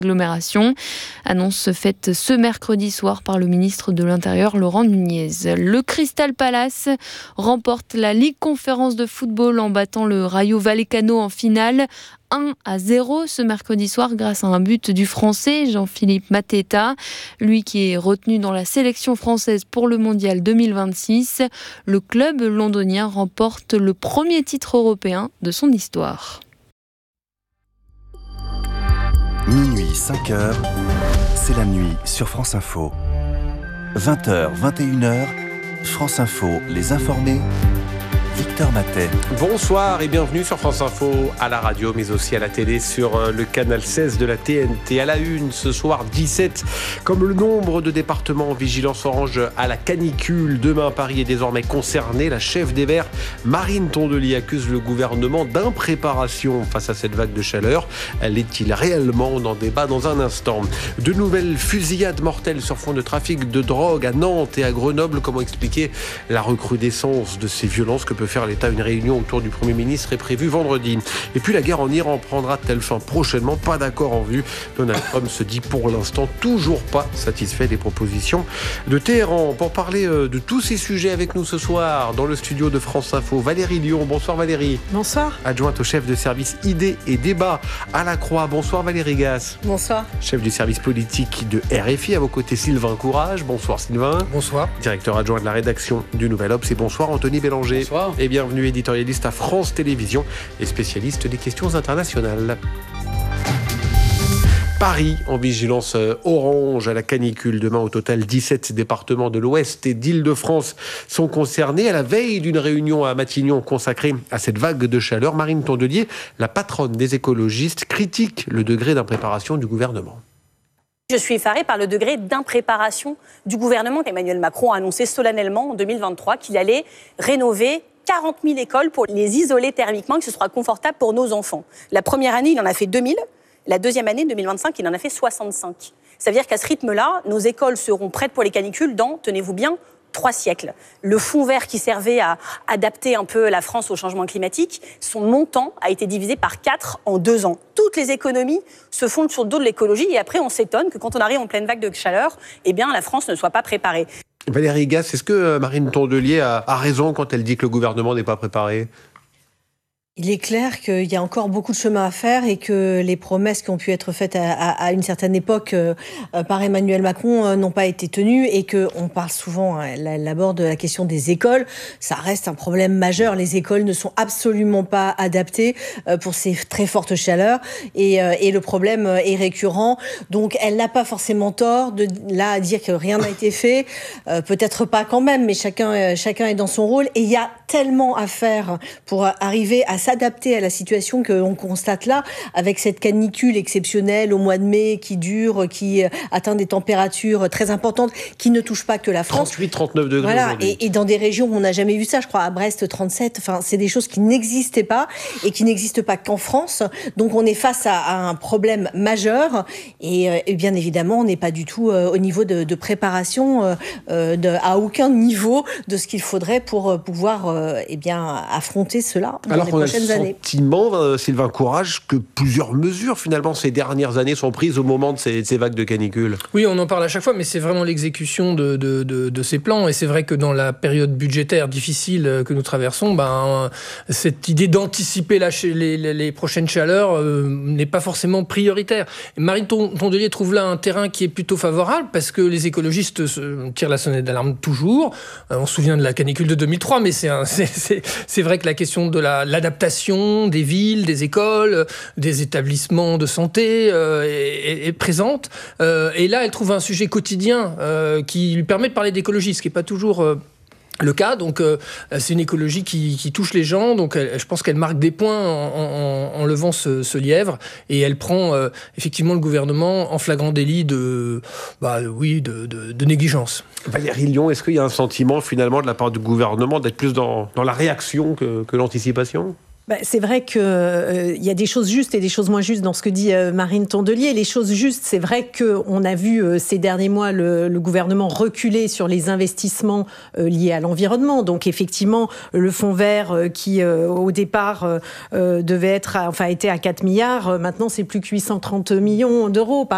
Agglomération. Annonce faite ce mercredi soir par le ministre de l'Intérieur Laurent Nunez. Le Crystal Palace remporte la Ligue Conférence de football en battant le Rayo Vallecano en finale 1-0 ce mercredi soir grâce à un but du Français Jean-Philippe Mateta, lui qui est retenu dans la sélection française pour le Mondial 2026. Le club londonien remporte le premier titre européen de son histoire. Minuit, 5h, c'est la nuit sur France Info. 20h, 21h, France Info, les informés, Victor Matet. Bonsoir et bienvenue sur France Info, à la radio mais aussi à la télé sur le canal 16 de la TNT. À la une ce soir 17, comme le nombre de départements en vigilance orange à la canicule. Demain, Paris est désormais concerné. La chef des Verts, Marine Tondelier, accuse le gouvernement d'impréparation face à cette vague de chaleur. L'est-il réellement? On en débat dans un instant. De nouvelles fusillades mortelles sur fond de trafic de drogue à Nantes et à Grenoble. Comment expliquer la recrudescence de ces violences que peut faire l'État? Une réunion autour du Premier ministre est prévue vendredi. Et puis la guerre en Iran prendra-t-elle fin prochainement? Pas d'accord en vue. Donald Trump se dit pour l'instant toujours pas satisfait des propositions de Téhéran. Pour parler de tous ces sujets avec nous ce soir dans le studio de France Info, Valérie Lyon. Bonsoir Valérie. Bonsoir. Adjointe au chef de service idées et débats à la Croix. Bonsoir Valérie Gasse. Bonsoir. Chef du service politique de RFI. À vos côtés Sylvain Courage. Bonsoir Sylvain. Bonsoir. Directeur adjoint de la rédaction du Nouvel Obs. Et bonsoir Anthony Bélanger. Bonsoir. Et bienvenue éditorialiste à France Télévisions et spécialiste des questions internationales. Paris en vigilance orange à la canicule. Demain, au total, 17 départements de l'Ouest et d'Île-de-France sont concernés. À la veille d'une réunion à Matignon consacrée à cette vague de chaleur, Marine Tondelier, la patronne des écologistes, critique le degré d'impréparation du gouvernement. Je suis effarée par le degré d'impréparation du gouvernement. Emmanuel Macron a annoncé solennellement en 2023 qu'il allait rénover 40 000 écoles pour les isoler thermiquement, que ce sera confortable pour nos enfants. La première année, il en a fait 2000. La deuxième année, 2025, il en a fait 65. Ça veut dire qu'à ce rythme-là, nos écoles seront prêtes pour les canicules dans, tenez-vous bien, 3 siècles. Le fonds vert qui servait à adapter un peu la France au changement climatique, son montant a été divisé par 4 en 2 ans. Toutes les économies se fondent sur le dos de l'écologie et après on s'étonne que quand on arrive en pleine vague de chaleur, eh bien la France ne soit pas préparée. Valérie Gasse, est-ce que Marine Tondelier a raison quand elle dit que le gouvernement n'est pas préparé ? Il est clair qu'il y a encore beaucoup de chemin à faire et que les promesses qui ont pu être faites à une certaine époque par Emmanuel Macron n'ont pas été tenues et qu'on parle souvent, elle aborde la question des écoles. Ça reste un problème majeur. Les écoles ne sont absolument pas adaptées pour ces très fortes chaleurs et le problème est récurrent. Donc elle n'a pas forcément tort de là à dire que rien n'a été fait. Peut-être pas quand même, mais chacun est dans son rôle. Et il y a tellement à faire pour arriver à s'adapter à la situation que l'on constate là, avec cette canicule exceptionnelle au mois de mai qui dure, qui atteint des températures très importantes, qui ne touche pas que la France. 38-39 degrés voilà, aujourd'hui. et dans des régions où on n'a jamais vu ça, je crois à Brest 37, enfin c'est des choses qui n'existaient pas et qui n'existent pas qu'en France. Donc on est face à un problème majeur et bien évidemment on n'est pas du tout au niveau de préparation à aucun niveau de ce qu'il faudrait pour pouvoir affronter cela dans les prochaines années. Sentiment, Sylvain Courage, que plusieurs mesures finalement ces dernières années sont prises au moment de ces vagues de canicule. Oui, on en parle à chaque fois, mais c'est vraiment l'exécution de ces plans. Et c'est vrai que dans la période budgétaire difficile que nous traversons, cette idée d'anticiper les prochaines chaleurs n'est pas forcément prioritaire. Et Marine Tondelier trouve là un terrain qui est plutôt favorable parce que les écologistes tirent la sonnette d'alarme toujours. On se souvient de la canicule de 2003, mais c'est vrai que la question de l'adaptation des villes, des écoles, des établissements de santé est présente. Et là, elle trouve un sujet quotidien qui lui permet de parler d'écologie, ce qui n'est pas toujours le cas. Donc, c'est une écologie qui touche les gens. Donc, je pense qu'elle marque des points en levant ce lièvre. Et elle prend effectivement le gouvernement en flagrant délit de négligence. Valérie Lyon, est-ce qu'il y a un sentiment finalement de la part du gouvernement d'être plus dans la réaction que l'anticipation ? C'est vrai qu'il y a des choses justes et des choses moins justes dans ce que dit Marine Tondelier. Les choses justes, c'est vrai qu'on a vu ces derniers mois le gouvernement reculer sur les investissements liés à l'environnement. Donc effectivement, le fonds vert qui au départ était à 4 milliards, maintenant c'est plus que 830 millions d'euros.